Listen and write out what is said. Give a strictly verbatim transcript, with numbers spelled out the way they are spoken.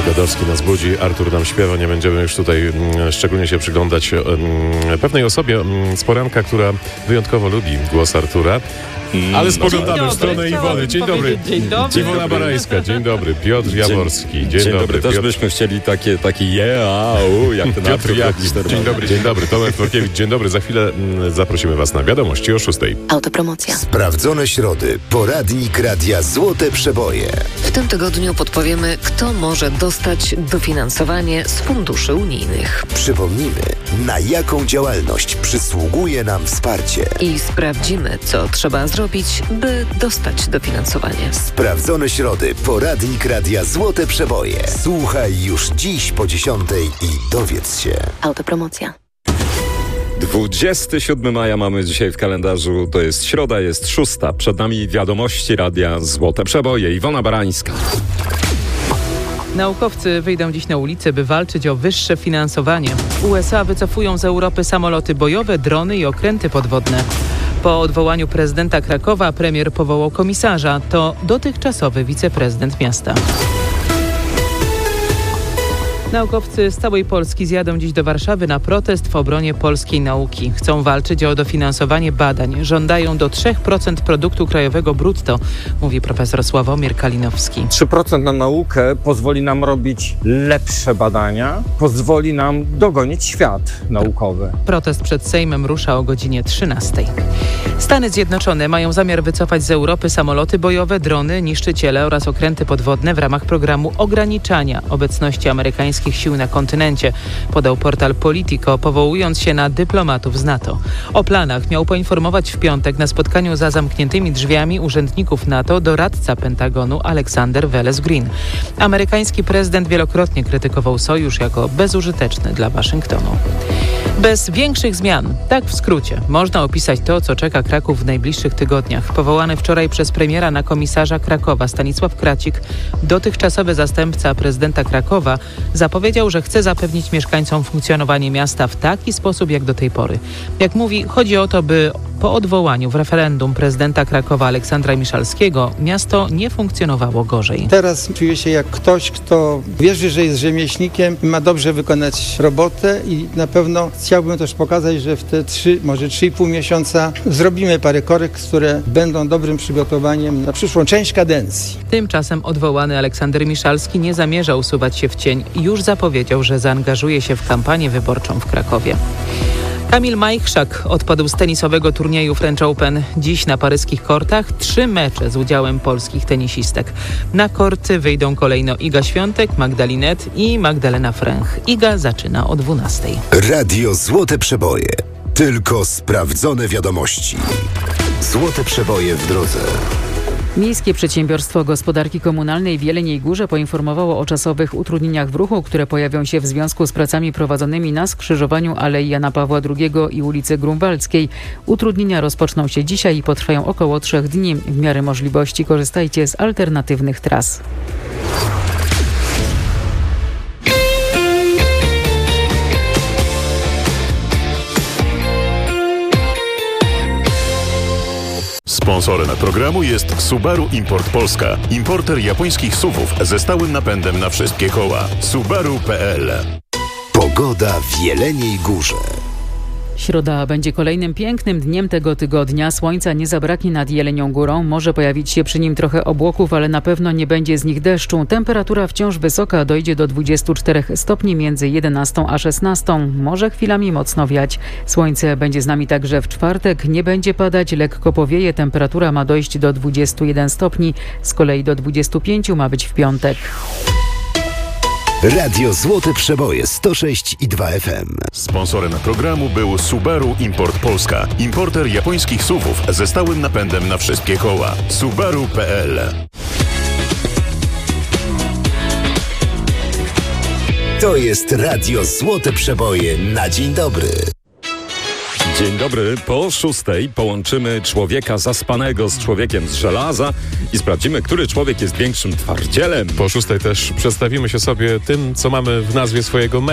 Artur Gadowski nas budzi. Artur nam śpiewa, nie będziemy już tutaj mm, szczególnie się przyglądać mm, pewnej osobie mm, z poranka, która wyjątkowo lubi głos Artura. Mm, ale spoglądamy dobry, w stronę Iwony. Dzień dobry. Dzień dobry. Iwona Barańska. Dzień dobry. Piotr Jaworski. Dzień, dzień dobry. dobry. Też Piotr... byśmy chcieli takie, takie je, a, u, jak ten Piotr Jakiś. Dzień dobry, dzień dobry. Tomek Tworkiewicz. Dzień dobry. Za chwilę mm, zaprosimy Was na wiadomości o szóstej. Autopromocja. Sprawdzone środy. Poradnik Radia Złote Przeboje. W tym tygodniu podpowiemy, kto może dostać dofinansowanie z funduszy unijnych. Przypomnijmy, na jaką działalność przysługuje nam wsparcie. I sprawdzimy, co trzeba zrobić, by dostać dofinansowanie. Sprawdzone środy. Poradnik Radia Złote Przeboje. Słuchaj już dziś po dziesiątej i dowiedz się. Autopromocja. dwudziestego siódmego maja mamy dzisiaj w kalendarzu. To jest środa, jest szósta. Przed nami wiadomości Radia Złote Przeboje. Iwona Barańska. Naukowcy wyjdą dziś na ulicę, by walczyć o wyższe finansowanie. U S A wycofują z Europy samoloty bojowe, drony i okręty podwodne. Po odwołaniu prezydenta Krakowa premier powołał komisarza. To dotychczasowy wiceprezydent miasta. Naukowcy z całej Polski zjadą dziś do Warszawy na protest w obronie polskiej nauki. Chcą walczyć o dofinansowanie badań. Żądają do trzy procent produktu krajowego brutto, mówi profesor Sławomir Kalinowski. trzy procent na naukę pozwoli nam robić lepsze badania, pozwoli nam dogonić świat naukowy. Protest przed Sejmem rusza o godzinie trzynastej. Stany Zjednoczone mają zamiar wycofać z Europy samoloty bojowe, drony, niszczyciele oraz okręty podwodne w ramach programu ograniczania obecności amerykańskiej sił na kontynencie, podał portal Politico, powołując się na dyplomatów z NATO. O planach miał poinformować w piątek na spotkaniu za zamkniętymi drzwiami urzędników NATO doradca Pentagonu Alexander Wallace Green. Amerykański prezydent wielokrotnie krytykował sojusz jako bezużyteczny dla Waszyngtonu. Bez większych zmian, tak w skrócie, można opisać to, co czeka Kraków w najbliższych tygodniach. Powołany wczoraj przez premiera na komisarza Krakowa Stanisław Kracik, dotychczasowy zastępca prezydenta Krakowa, zapowiedział, że chce zapewnić mieszkańcom funkcjonowanie miasta w taki sposób jak do tej pory. Jak mówi, chodzi o to, by po odwołaniu w referendum prezydenta Krakowa Aleksandra Miszalskiego miasto nie funkcjonowało gorzej. Teraz czuję się jak ktoś, kto wierzy, że jest rzemieślnikiem i ma dobrze wykonać robotę i na pewno chciałbym też pokazać, że w te trzy, może trzy i pół miesiąca zrobimy parę korekt, które będą dobrym przygotowaniem na przyszłą część kadencji. Tymczasem odwołany Aleksander Miszalski nie zamierza usuwać się w cień i już zapowiedział, że zaangażuje się w kampanię wyborczą w Krakowie. Kamil Majchrzak odpadł z tenisowego turnieju French Open. Dziś na paryskich kortach trzy mecze z udziałem polskich tenisistek. Na korty wyjdą kolejno Iga Świątek, Magdalinet i Magdalena Fręch. Iga zaczyna o dwunastej. Radio Złote Przeboje. Tylko sprawdzone wiadomości. Złote Przeboje w drodze. Miejskie Przedsiębiorstwo Gospodarki Komunalnej w Jeleniej Górze poinformowało o czasowych utrudnieniach w ruchu, które pojawią się w związku z pracami prowadzonymi na skrzyżowaniu Alei Jana Pawła drugiego i ulicy Grunwaldzkiej. Utrudnienia rozpoczną się dzisiaj i potrwają około trzech dni. W miarę możliwości korzystajcie z alternatywnych tras. Sponsorem programu jest Subaru Import Polska. Importer japońskich S U V-ów ze stałym napędem na wszystkie koła. Subaru kropka p l. Pogoda w Jeleniej Górze. Środa będzie kolejnym pięknym dniem tego tygodnia. Słońca nie zabraknie nad Jelenią Górą. Może pojawić się przy nim trochę obłoków, ale na pewno nie będzie z nich deszczu. Temperatura wciąż wysoka, dojdzie do dwudziestu czterech stopni między jedenastą a szesnastą. Może chwilami mocno wiać. Słońce będzie z nami także w czwartek. Nie będzie padać, lekko powieje. Temperatura ma dojść do dwudziestu jeden stopni. Z kolei do dwudziestu pięciu ma być w piątek. Radio Złote Przeboje sto sześć i dwa F M. Sponsorem programu był Subaru Import Polska. Importer japońskich S U V-ów ze stałym napędem na wszystkie koła. Subaru kropka p l. To jest Radio Złote Przeboje na dzień dobry. Dzień dobry. Po szóstej połączymy człowieka zaspanego z człowiekiem z żelaza i sprawdzimy, który człowiek jest większym twardzielem. Po szóstej też przedstawimy się sobie tym, co mamy w nazwie swojego